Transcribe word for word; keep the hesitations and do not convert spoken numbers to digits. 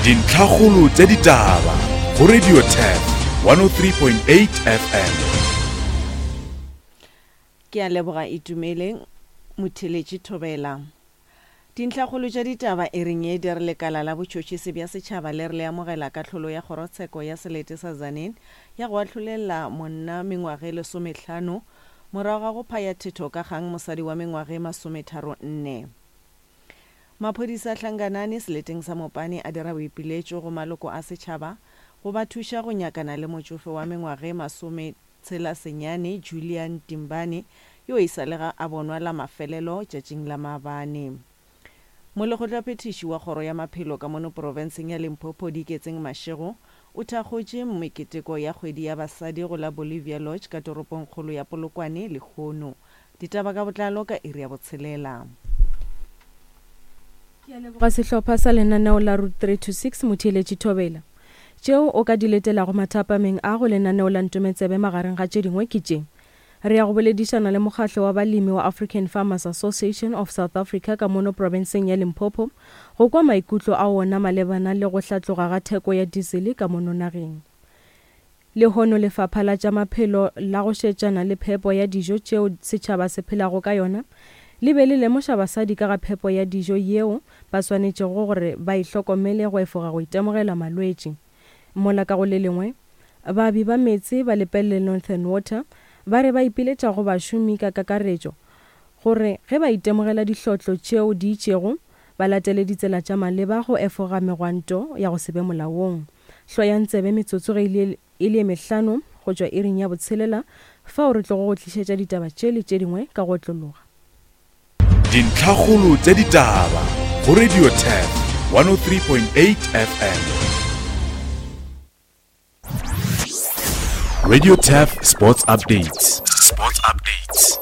Dintlhakgolo tsa ditaba go Radio Thef one oh three point eight F M. Ke a leboga Itumeleng Motheletši Thobela. Dintlhakgolo tša ditaba e reng e di re lekala la botšhotšhisi bja setšhaba le re le amogela kahlolo ya kgorotsheko ya Selete sa Tzaneen ya go ahlolella monna mengwaga e lesomehlano morago ga go phaya thetho ka kgang mosadi wa mengwaga e masometharo nne. Maphodisa a Hlanganane seleteng sa Mopane a dira boipiletšo go maloko a setšhaba go ba thuša go nyakana le motšofe wa mengwaga e masome tshela senyane Julian Timbane yo e salega a bonwa la mafelelo tšatšing la Maabane. Molekgotlaphethiši wa kgoro ya maphelo ka mono porofenseng ya Limpopo Diketseng Mashego o thakgotše meketeko ya kgwedi ya basadi go la Bolivia Lodge ka toropong kgolo ya Polokwane le Lekgono. Ditaba ka botlalo ka iri ya botshelela. Ga sehlopha sa lenaneo la Route three to six Motheletši Thobela tšeo o ka diletelago mathapameng a go lenaneo la Ntometsebe magareng ga tše dingwe ke tše re ya go boledišana le mokgatlo wa balemi wa African Farmers Association of South Africa ka mono provinseng ya Limpopo go kwa maikutlo a wona malebana le go hlatloga ga theko ya diesel ka mono nageng. Le hono lefapha la tša maphelo la go šetšana le phepo ya dijo tšeo setšhaba se phelago ka yona le be le lemoša basadi ka ga phepo ya dijo yeo ba swanetše go gore ba ihlokomele go efoga go itemogela malwetši. Mola ka go le lengwe baabi ba metsi ba lepelle Northern Water ba re ba ipiletša go bašomi ka kakaretšo gore ge ba itemogela dihlotlo tšeo di itšego ba latele ditsela tša maleba go efoga megwanto ya go sebe molaong. Hloya ntsebe metsotso ge e le mehlano go tšwa iring ya botshelela fao re tlogo go tlišetša ditaba tše le tše dingwe ka go tlologa. Dintlhakgolo tša ditaba go Radio Thef one oh three point eight F M. Radio Thef Sports Updates. Sports Updates.